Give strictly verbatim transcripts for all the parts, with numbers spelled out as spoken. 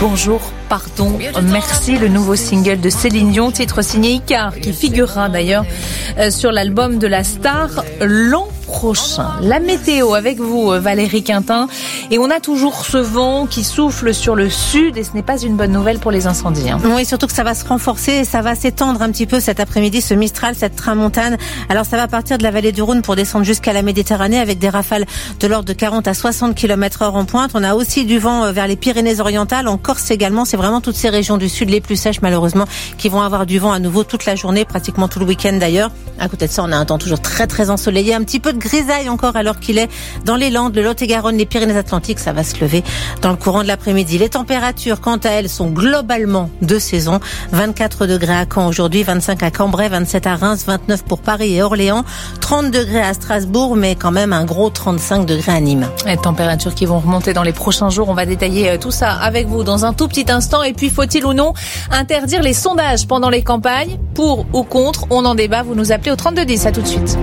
Bonjour, pardon, merci, le nouveau single de Céline Dion, titre signé Icar, qui figurera d'ailleurs sur l'album de la star l'an prochain. La météo avec vous, Valérie Quintin, et on a toujours ce vent qui souffle sur le sud et ce n'est pas une bonne nouvelle pour les incendies. Hein. Oui, surtout que ça va se renforcer et ça va s'étendre un petit peu cet après-midi, ce Mistral, cette tramontane. Alors ça va partir de la vallée du Rhône pour descendre jusqu'à la Méditerranée avec des rafales de l'ordre de quarante à soixante kilomètres heure en pointe. On a aussi du vent vers les Pyrénées-Orientales, en Corse également. C'est vraiment toutes ces régions du sud les plus sèches malheureusement qui vont avoir du vent à nouveau toute la journée, pratiquement tout le week-end d'ailleurs. À côté de ça, on a un temps toujours très très ensoleillé, un petit peu de grisaille encore alors qu'il est dans les Landes, le Lot-et-Garonne, les Pyrénées-Atlantiques. Ça va se lever dans le courant de l'après-midi. Les températures, quant à elles, sont globalement de saison. vingt-quatre degrés à Caen aujourd'hui, vingt-cinq à Cambrai, vingt-sept à Reims, vingt-neuf pour Paris et Orléans, trente degrés à Strasbourg, mais quand même un gros trente-cinq degrés à Nîmes. Les températures qui vont remonter dans les prochains jours. On va détailler tout ça avec vous dans un tout petit instant. Et puis, faut-il ou non interdire les sondages pendant les campagnes? Pour ou contre? On en débat. Vous nous appelez au trente-deux dix. À tout de suite.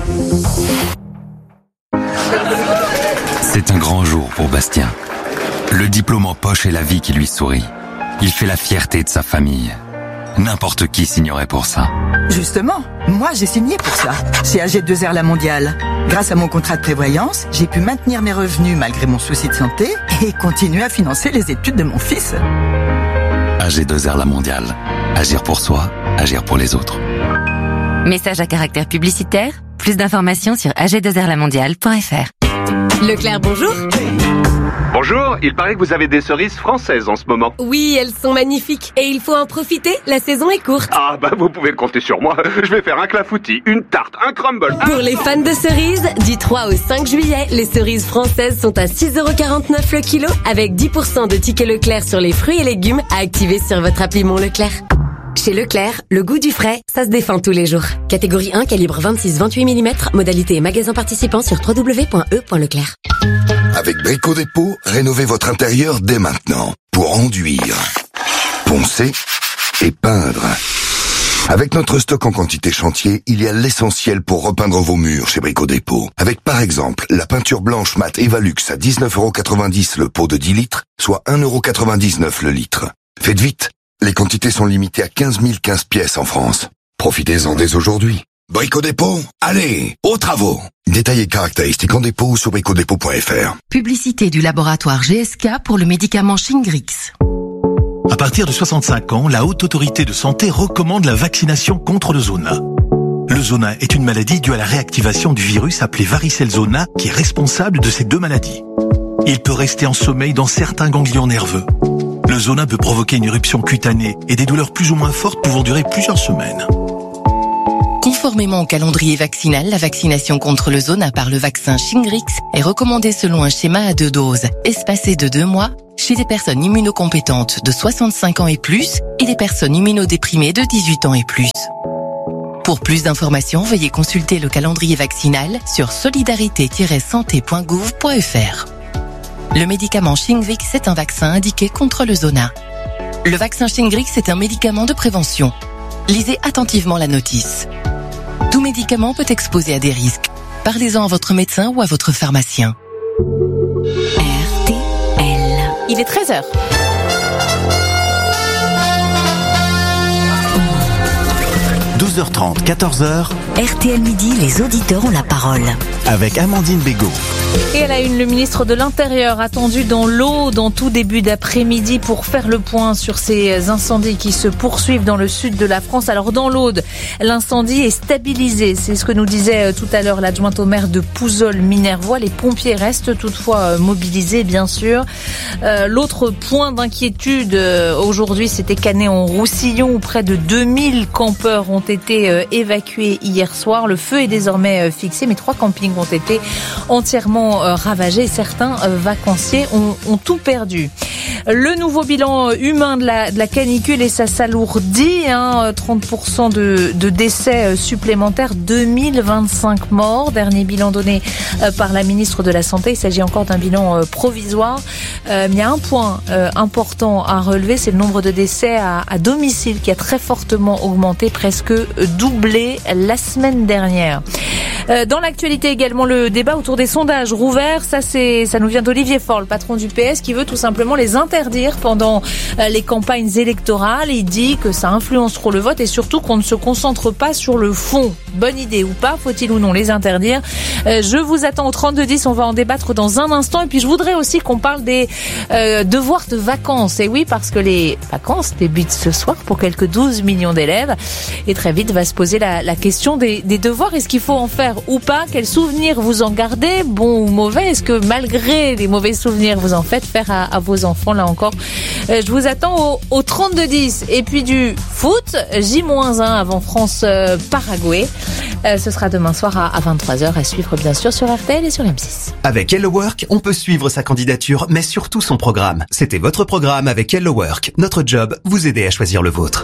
C'est un grand jour pour Bastien. Le diplôme en poche et la vie qui lui sourit. Il fait la fierté de sa famille. N'importe qui signerait pour ça. Justement, moi j'ai signé pour ça, chez A G deux R La Mondiale. Grâce à mon contrat de prévoyance, j'ai pu maintenir mes revenus malgré mon souci de santé et continuer à financer les études de mon fils. A G deux R La Mondiale. Agir pour soi, agir pour les autres. Message à caractère publicitaire. Plus d'informations sur a g deux r la mondiale point f r. Leclerc, bonjour. Bonjour, il paraît que vous avez des cerises françaises en ce moment. Oui, elles sont magnifiques et il faut en profiter, la saison est courte. Ah bah vous pouvez compter sur moi, je vais faire un clafoutis, une tarte, un crumble. Pour les fans de cerises, du trois au cinq juillet, les cerises françaises sont à six euros quarante-neuf le kilo avec dix pour cent de tickets Leclerc sur les fruits et légumes à activer sur votre appli Mon Leclerc. Chez Leclerc, le goût du frais, ça se défend tous les jours. Catégorie un, calibre vingt-six à vingt-huit millimètres, modalité et magasin participant sur w w w point e point leclerc. Avec Brico Dépôt, rénovez votre intérieur dès maintenant pour enduire, poncer et peindre. Avec notre stock en quantité chantier, il y a l'essentiel pour repeindre vos murs chez Brico Dépôt. Avec par exemple la peinture blanche mat Evalux à dix-neuf euros quatre-vingt-dix le pot de dix litres, soit un euro quatre-vingt-dix-neuf le litre. Faites vite, les quantités sont limitées à quinze mille quinze pièces en France. Profitez-en dès aujourd'hui. Brico Dépôt, allez, aux travaux. Détails et caractéristiques en dépôt ou sur brico dépôt point f r. Publicité du laboratoire G S K pour le médicament Shingrix. À partir de soixante-cinq ans, la Haute Autorité de Santé recommande la vaccination contre le zona. Le zona est une maladie due à la réactivation du virus appelé varicelle zona qui est responsable de ces deux maladies. Il peut rester en sommeil dans certains ganglions nerveux. Le zona peut provoquer une éruption cutanée et des douleurs plus ou moins fortes pouvant durer plusieurs semaines. Conformément au calendrier vaccinal, la vaccination contre le zona par le vaccin Shingrix est recommandée selon un schéma à deux doses, espacé de deux mois, chez les personnes immunocompétentes de soixante-cinq ans et plus et les personnes immunodéprimées de dix-huit ans et plus. Pour plus d'informations, veuillez consulter le calendrier vaccinal sur solidarité tiret santé point gouv point f r. Le médicament Shingrix est un vaccin indiqué contre le zona. Le vaccin Shingrix est un médicament de prévention. Lisez attentivement la notice. Tout médicament peut exposer à des risques. Parlez-en à votre médecin ou à votre pharmacien. R T L. Il est treize heures. douze heures trente, quatorze heures. R T L Midi, les auditeurs ont la parole. Avec Amandine Bégaud. Et à la une, le ministre de l'Intérieur attendu dans l'Aude en tout début d'après-midi pour faire le point sur ces incendies qui se poursuivent dans le sud de la France. Alors dans l'Aude, l'incendie est stabilisé. C'est ce que nous disait tout à l'heure l'adjointe au maire de Pouzols-Minervois. Les pompiers restent toutefois mobilisés, bien sûr. Euh, l'autre point d'inquiétude euh, aujourd'hui, c'était Canet-en-Roussillon où près de deux mille campeurs ont été euh, évacués hier soir. Le feu est désormais euh, fixé, mais trois campings ont été entièrement ravagés. Certains vacanciers ont, ont tout perdu. Le nouveau bilan humain de la, de la canicule et ça s'alourdit, hein, trente pour cent de, de décès supplémentaires, deux mille vingt-cinq morts. Dernier bilan donné par la ministre de la Santé. Il s'agit encore d'un bilan provisoire. Euh, mais il y a un point euh, important à relever, c'est le nombre de décès à, à domicile qui a très fortement augmenté, presque doublé la semaine dernière. Euh, dans l'actualité également, le débat autour des sondages rouverts. Ça, c'est, ça nous vient d'Olivier Faure, le patron du P S, qui veut tout simplement les interdire pendant euh, les campagnes électorales. Il dit que ça influence trop le vote et surtout qu'on ne se concentre pas sur le fond. Bonne idée ou pas, faut-il ou non les interdire? euh, Je vous attends au trente-deux dix, on va en débattre dans un instant. Et puis je voudrais aussi qu'on parle des euh, devoirs de vacances. Et oui, parce que les vacances débutent ce soir pour quelques douze millions d'élèves. Et très vite va se poser la, la question des, des devoirs. Est-ce qu'il faut en faire ou pas? Quels souvenirs vous en gardez, bons ou mauvais? Est-ce que malgré les mauvais souvenirs, vous en faites faire à, à vos enfants? Là encore, euh, je vous attends au, au trente-deux dix. Et puis du foot, J un avant France-Paraguay. Euh, ce sera demain soir à, à vingt-trois heures, à suivre bien sûr sur R T L et sur M six. Avec Hello Work, on peut suivre sa candidature, mais surtout son programme. C'était votre programme avec Hello Work. Notre job, vous aider à choisir le vôtre.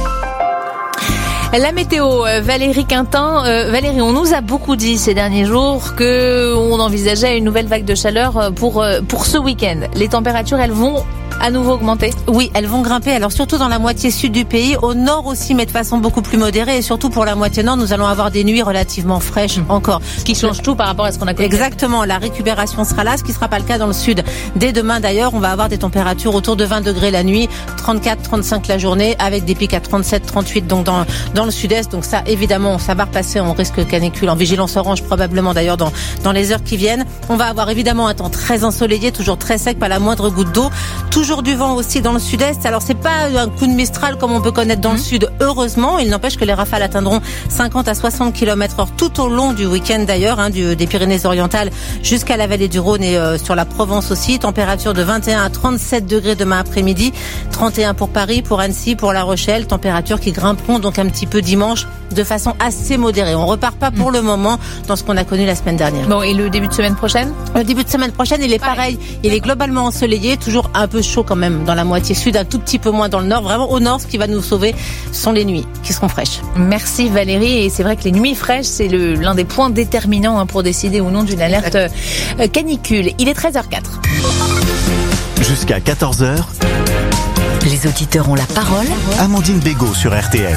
La météo, Valérie Quintin. Euh, Valérie, on nous a beaucoup dit ces derniers jours que on envisageait une nouvelle vague de chaleur pour pour ce week-end. Les températures, elles vont à nouveau augmenter? Oui, elles vont grimper. Alors surtout dans la moitié sud du pays, au nord aussi, mais de façon beaucoup plus modérée. Et surtout pour la moitié nord, nous allons avoir des nuits relativement fraîches mmh. encore. Ce qui change tout par rapport à ce qu'on a connu. Exactement, la récupération sera là, ce qui ne sera pas le cas dans le sud. Dès demain d'ailleurs, on va avoir des températures autour de vingt degrés la nuit, trente-quatre trente-cinq la journée, avec des pics à trente-sept trente-huit donc dans dans le sud-est. Donc ça, évidemment, ça va repasser en risque canicule, en vigilance orange probablement d'ailleurs dans dans les heures qui viennent. On va avoir évidemment un temps très ensoleillé, toujours très sec, pas la moindre goutte d'eau. Toujours du vent aussi dans le sud-est. Alors c'est pas un coup de Mistral comme on peut connaître dans mmh. le sud, heureusement. Il n'empêche que les rafales atteindront cinquante à soixante kilomètres heure tout au long du week-end d'ailleurs, hein, du, des Pyrénées-Orientales jusqu'à la vallée du Rhône et euh, sur la Provence aussi. Température de vingt et un à trente-sept degrés demain après-midi, trente et un pour Paris, pour Annecy, pour La Rochelle. Températures qui grimperont donc un petit peu dimanche de façon assez modérée. On repart pas pour mmh. le moment dans ce qu'on a connu la semaine dernière. Bon, et le début de semaine prochaine? Le début de semaine prochaine, il est pareil. Il est globalement ensoleillé, toujours un peu chaud quand même dans la moitié sud, un tout petit peu moins dans le nord. Vraiment au nord, ce qui va nous sauver sont les nuits qui seront fraîches. Merci Valérie. Et c'est vrai que les nuits fraîches, c'est le, l'un des points déterminants hein, pour décider ou non d'une alerte euh, canicule. Il est treize heures quatre. Jusqu'à quatorze heures, les auditeurs ont la parole. Amandine Bégaud sur R T L.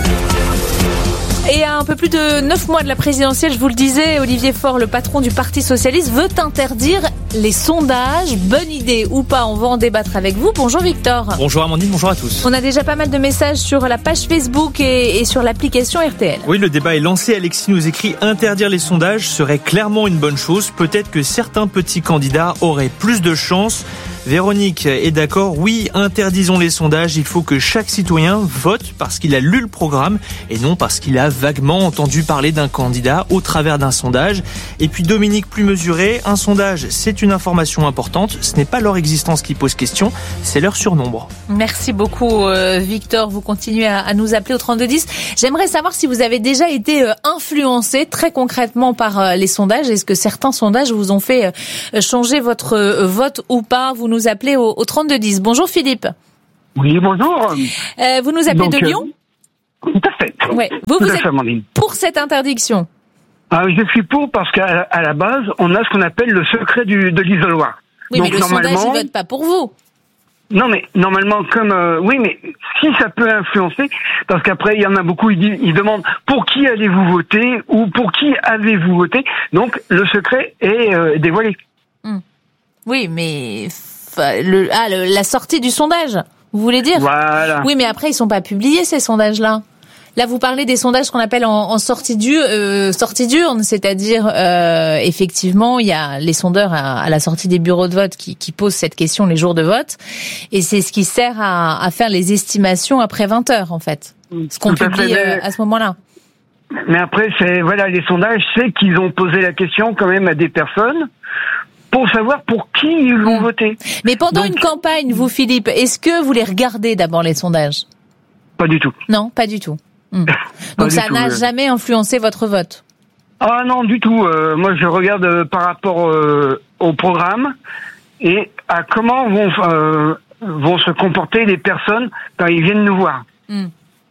Et à un peu plus de neuf mois de la présidentielle, je vous le disais, Olivier Faure, le patron du Parti Socialiste, veut interdire les sondages. Bonne idée ou pas? On va en débattre avec vous. Bonjour Victor. Bonjour Amandine, bonjour à tous. On a déjà pas mal de messages sur la page Facebook et, et sur l'application R T L. Oui, le débat est lancé. Alexis nous écrit « Interdire les sondages serait clairement une bonne chose. Peut-être que certains petits candidats auraient plus de chance. » Véronique est d'accord, oui, interdisons les sondages, il faut que chaque citoyen vote parce qu'il a lu le programme et non parce qu'il a vaguement entendu parler d'un candidat au travers d'un sondage. Et puis Dominique plus mesuré, un sondage c'est une information importante, ce n'est pas leur existence qui pose question, c'est leur surnombre. Merci beaucoup euh, Victor, vous continuez à, à nous appeler au trente-deux dix. J'aimerais savoir si vous avez déjà été euh, influencé très concrètement par euh, les sondages, est-ce que certains sondages vous ont fait euh, changer votre euh, vote ou pas? Vous nous appelez au, au trente-deux dix. Bonjour Philippe. Oui, bonjour. Euh, vous nous appelez Donc, de Lyon euh, Tout à fait. Ouais. Vous, tout vous à êtes fait, Amandine. Pour cette interdiction? euh, Je suis pour parce qu'à à la base, on a ce qu'on appelle le secret du, de l'isoloir. Oui, Donc, mais le normalement... sondage, il vote pas pour vous. Non, mais normalement, comme... Euh, oui, mais si ça peut influencer, parce qu'après, il y en a beaucoup, ils, disent, ils demandent pour qui allez-vous voter ou pour qui avez-vous voté. Donc, le secret est euh, dévoilé. Hum. Oui, mais... Le, ah, le, la sortie du sondage, vous voulez dire? Voilà. Oui, mais après, ils sont pas publiés, ces sondages-là. Là, vous parlez des sondages qu'on appelle en, en sortie d'urne, euh, sortie d'urne, c'est-à-dire, euh, effectivement, il y a les sondeurs à, à la sortie des bureaux de vote qui, qui posent cette question les jours de vote. Et c'est ce qui sert à, à faire les estimations après vingt heures, en fait. Ce qu'on Tout publie à, euh, à ce moment-là. Mais après, c'est, voilà, les sondages, c'est qu'ils ont posé la question quand même à des personnes pour savoir pour qui ils vont mmh. voter. Mais pendant Donc, une campagne, vous, Philippe, est-ce que vous les regardez d'abord, les sondages? Pas du tout. Non, pas du tout. Mmh. Donc ça n'a tout, jamais influencé votre vote? Ah non, du tout. Euh, moi, je regarde euh, par rapport euh, au programme et à comment vont, euh, vont se comporter les personnes quand ils viennent nous voir. Mmh.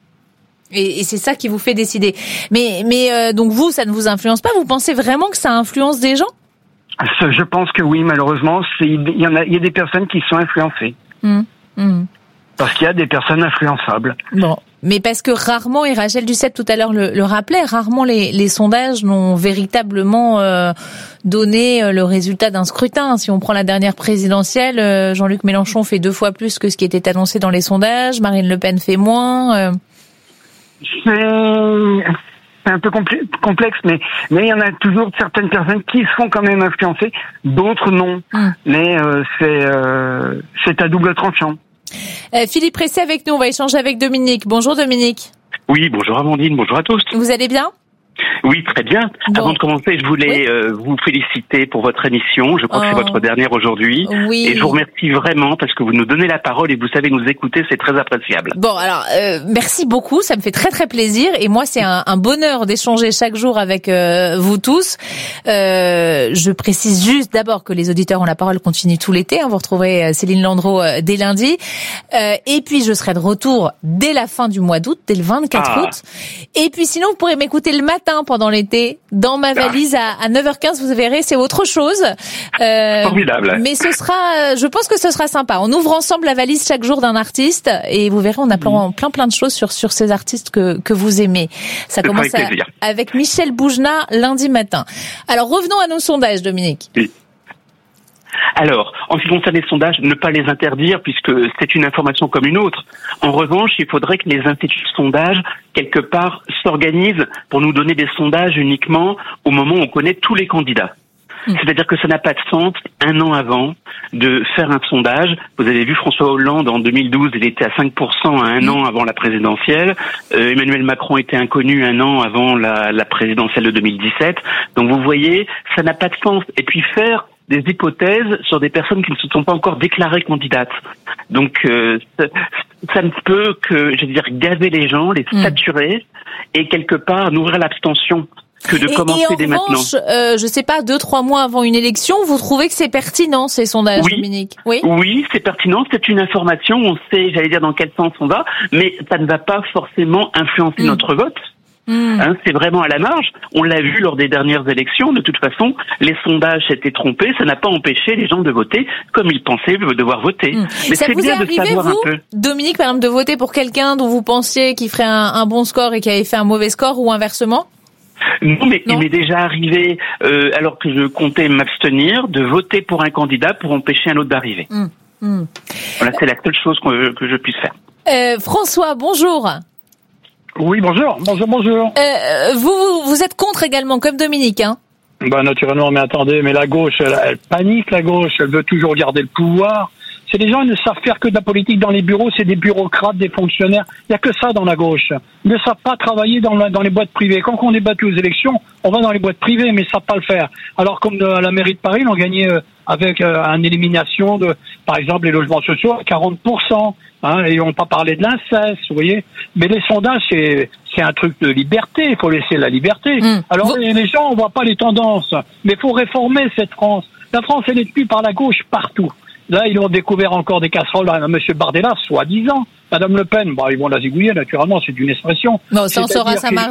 Et, et c'est ça qui vous fait décider. Mais, mais euh, donc vous, ça ne vous influence pas? Vous pensez vraiment que ça influence des gens? Je pense que oui, malheureusement, c'est, il y en a, il y a des personnes qui sont influencées. Mmh. Mmh. Parce qu'il y a des personnes influençables. Bon. Mais parce que rarement, et Rachel Duceppe tout à l'heure le, le rappelait, rarement les, les sondages n'ont véritablement euh, donné le résultat d'un scrutin. Si on prend la dernière présidentielle, euh, Jean-Luc Mélenchon fait deux fois plus que ce qui était annoncé dans les sondages, Marine Le Pen fait moins. Euh... C'est... C'est un peu complexe, mais mais il y en a toujours certaines personnes qui se font quand même influencer, d'autres non. Mmh. Mais euh, c'est euh, c'est à double tranchant. Euh, Philippe Resset avec nous, on va échanger avec Dominique. Bonjour Dominique. Oui, bonjour Amandine, bonjour à tous. Vous allez bien ? Oui, très bien. Bon. Avant de commencer, je voulais oui. euh, vous féliciter pour votre émission. Je crois oh. que c'est votre dernière aujourd'hui. Oui. Et je vous remercie vraiment parce que vous nous donnez la parole et vous savez nous écouter, c'est très appréciable. Bon, alors, euh, merci beaucoup, ça me fait très très plaisir. Et moi, c'est un, un bonheur d'échanger chaque jour avec euh, vous tous. Euh, je précise juste d'abord que les auditeurs ont la parole continue tout l'été. Hein. Vous retrouverez Céline Landreau euh, dès lundi. Euh, et puis, je serai de retour dès la fin du mois d'août, dès le vingt-quatre ah. août. Et puis, sinon, vous pourrez m'écouter le matin pendant l'été, dans ma valise à, à neuf heures quinze, vous verrez, c'est autre chose. Euh, Formidable. Mais ce sera, je pense que ce sera sympa. On ouvre ensemble la valise chaque jour d'un artiste et vous verrez, on a plein, mmh. plein, plein de choses sur, sur ces artistes que, que vous aimez. Ça commence à, avec Michel Boujna lundi matin. Alors, revenons à nos sondages, Dominique. Oui. Alors, en ce qui concerne les sondages, ne pas les interdire puisque c'est une information comme une autre. En revanche, il faudrait que les instituts de sondage, quelque part, s'organisent pour nous donner des sondages uniquement au moment où on connaît tous les candidats. Mmh. C'est-à-dire que ça n'a pas de sens, un an avant, de faire un sondage. Vous avez vu François Hollande, en deux mille douze, il était à cinq pour cent à un mmh. an avant la présidentielle. Euh, Emmanuel Macron était inconnu un an avant la, la présidentielle de deux mille dix-sept. Donc vous voyez, ça n'a pas de sens. Et puis faire des hypothèses sur des personnes qui ne se sont pas encore déclarées candidates. Donc, euh, ça, ça ne peut que, je veux dire, gaver les gens, les saturer mmh. et quelque part nourrir l'abstention que de et, commencer et en dès revanche, maintenant. Euh, je sais pas, deux, trois mois avant une élection, vous trouvez que c'est pertinent ces sondages, oui. Dominique ? Oui, oui, c'est pertinent. C'est une information. On sait, j'allais dire, dans quel sens on va, mais ça ne va pas forcément influencer mmh. notre vote. Mmh. Hein, c'est vraiment à la marge. On l'a vu lors des dernières élections. De toute façon, les sondages s'étaient trompés. Ça n'a pas empêché les gens de voter comme ils pensaient devoir voter. Mmh. Mais ça c'est vous bien est arrivé, de savoir vous, un peu. Dominique, par exemple, de voter pour quelqu'un dont vous pensiez qu'il ferait un, un bon score et qui avait fait un mauvais score ou inversement ? Non, mais non. Il m'est déjà arrivé, euh, alors que je comptais m'abstenir, de voter pour un candidat pour empêcher un autre d'arriver. Mmh. Mmh. Voilà, c'est la seule chose que, que je puisse faire. Euh, François, bonjour. Oui, bonjour, bonjour, bonjour. Euh, vous, vous êtes contre également, comme Dominique, hein ? Bah, naturellement, mais attendez, mais la gauche, elle, elle panique, la gauche, elle veut toujours garder le pouvoir. C'est des gens, ils ne savent faire que de la politique dans les bureaux, c'est des bureaucrates, des fonctionnaires. Il n'y a que ça dans la gauche. Ils ne savent pas travailler dans, la, dans les boîtes privées. Quand on est battu aux élections, on va dans les boîtes privées, mais ils ne savent pas le faire. Alors, comme à la mairie de Paris, ils ont gagné euh, avec euh, une élimination de, par exemple, les logements sociaux à quarante pour cent. Hein, et ils n'ont pas parlé de l'inceste, vous voyez. Mais les sondages, c'est, c'est un truc de liberté. Il faut laisser la liberté. Mmh. Alors, vous... les, les gens, on voit pas les tendances. Mais il faut réformer cette France. La France, elle est tenue par la gauche partout. Là, ils ont découvert encore des casseroles à M. Bardella, soi-disant. Madame Le Pen, bah, ils vont la zigouiller, naturellement, c'est une expression. Non, ça, on saura ça mardi.